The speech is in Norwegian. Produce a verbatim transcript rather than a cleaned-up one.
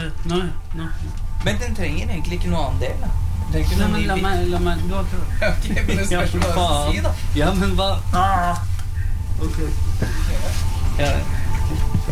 Nå, nå. Men den trenger egentlig ikke noe annen del, da. Den trenger ikke Nei, noe men ny la bit. meg, la meg, du har prøvd. Ok, men det spørs hva du skal si, da. Ja, men hva? Ah. Ok. Ja,